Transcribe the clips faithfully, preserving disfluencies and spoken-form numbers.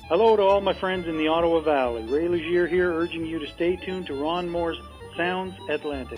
Hello to all my friends in the Ottawa Valley. Ray Legier here, urging you to stay tuned to Ron Moore's Sounds Atlantic.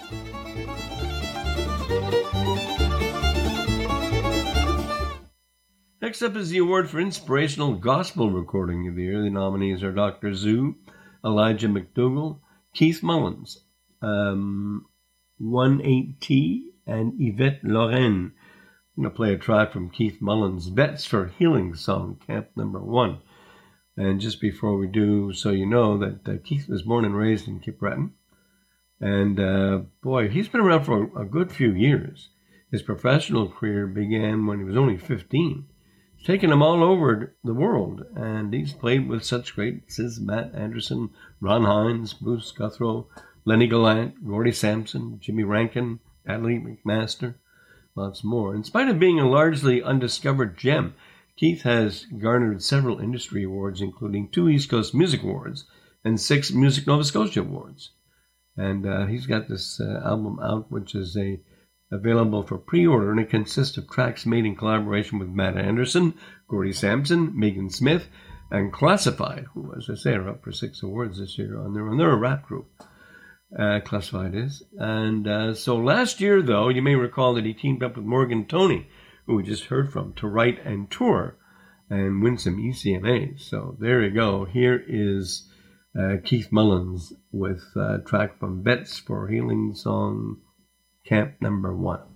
Next up is the award for Inspirational Gospel Recording of the Year. The nominees are Doctor Zoo, Elijah McDougall, Keith Mullins, um, one eight T, and Yvette Lorraine. I'm going to play a track from Keith Mullins' Vets for Healing song, Camp Number One. And just before we do, so you know that uh, Keith was born and raised in Cape Breton. And uh, boy, he's been around for a, a good few years. His professional career began when he was only fifteen. It's taken him all over the world, and he's played with such greats as Matt Anderson, Ron Hines, Bruce Guthrie, Lenny Gallant, Gordy Sampson, Jimmy Rankin, Natalie McMaster, lots more. In spite of being a largely undiscovered gem, Keith has garnered several industry awards, including two East Coast Music Awards and six Music Nova Scotia Awards. And uh, he's got this uh, album out, which is a available for pre-order, and it consists of tracks made in collaboration with Matt Anderson, Gordy Sampson, Megan Smith, and Classified, who, as I say, are up for six awards this year on their own. They're a rap group, uh, Classified is. And uh, so last year, though, you may recall that he teamed up with Morgan Toney, who we just heard from, to write and tour and win some E C M As. So there you go. Here is uh, Keith Mullins with a track from Vets for Healing song, Camp Number One.